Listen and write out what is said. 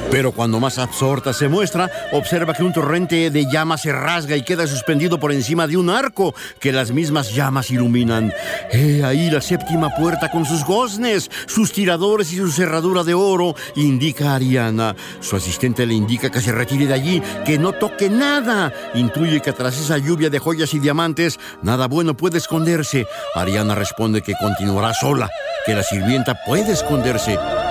Pero cuando más absorta se muestra, observa que un torrente de llamas se rasga y queda suspendido por encima de un arco que las mismas llamas iluminan. Ahí la séptima puerta con sus goznes, sus tiradores y su cerradura de oro, indica a Ariana. Su asistente le indica que se retire de allí, que no toque nada. Intuye que tras esa lluvia de joyas y diamantes, nada bueno puede esconderse. Ariana responde que continuará sola, que la sirvienta puede esconderse.